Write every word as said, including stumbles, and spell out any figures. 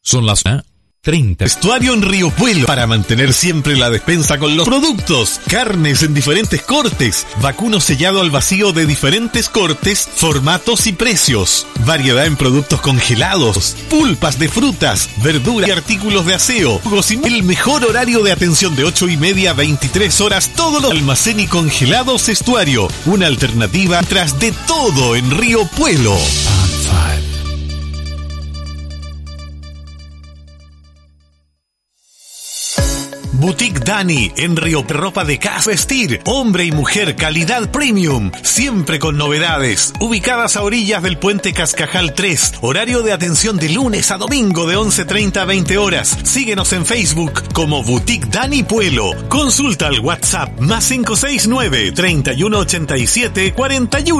Son las ¿eh? treinta. Vestuario en Río Puelo para mantener siempre la despensa con los productos. Carnes en diferentes cortes. Vacuno sellado al vacío de diferentes cortes, formatos y precios. Variedad en productos congelados. Pulpas de frutas, verduras y artículos de aseo. El mejor horario de atención de ocho y media a veintitrés horas. Todo lo almacén y congelados Estuario. Una alternativa tras de todo en Río Puelo. Boutique Dani, en Río, ropa de casa, vestir, hombre y mujer, calidad premium, siempre con novedades, ubicadas a orillas del puente Cascajal tres, horario de atención de lunes a domingo de once treinta a veinte horas, síguenos en Facebook como Boutique Dani Puelo, consulta al WhatsApp más cinco seis nueve, treinta y uno ochenta y siete, cuarenta y uno